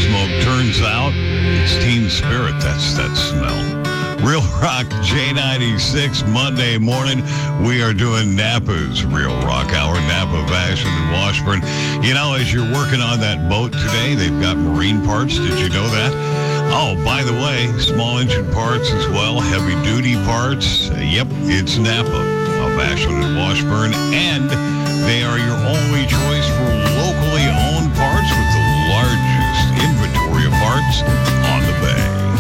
smoke. Turns out it's Teen Spirit. That's that smell. Real Rock J96 Monday morning. We are doing Napa's Real Rock Hour, Napa Vashon and Washburn. You know, as you're working on that boat today, they've got marine parts. Did you know that? Oh, by the way, small engine parts as well, heavy duty parts. Yep, it's Napa, Vashon and Washburn, and they are your only choice